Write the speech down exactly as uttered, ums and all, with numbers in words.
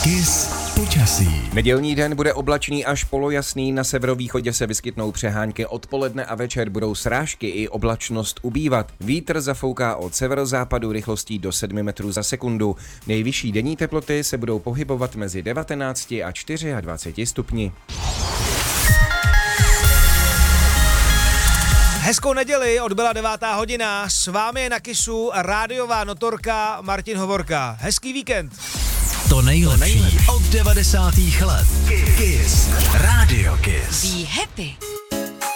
Kiss počasí. Nedělní den bude oblačný až polojasný, na severovýchodě se vyskytnou přehánky, odpoledne a večer budou srážky i oblačnost ubývat. Vítr zafouká od severozápadu rychlostí do sedmi metrů za sekundu. Nejvyšší denní teploty se budou pohybovat mezi devatenácti a dvaceti čtyřmi stupni. Hezkou neděli, odbyla devátá hodina, s vámi je na Kissu rádiová notorka Martin Hovorka. Hezký víkend. To nejlepší od devadesátých let. Kiss. Radio Kiss. Be happy.